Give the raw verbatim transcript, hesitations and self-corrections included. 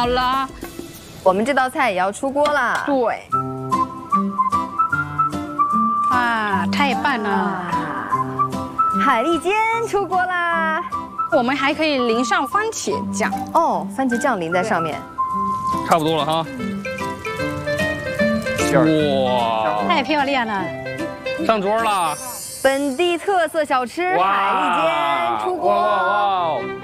好了， 我们这道菜也要出锅啦。 对。哇，太棒了！ 海蛎煎出锅啦。 我们还可以淋上番茄酱。 哦，番茄酱淋在上面。 差不多了哈。哇， 太漂亮了！ 上桌了。 本地特色小吃海蛎煎出锅。 哇哇哇！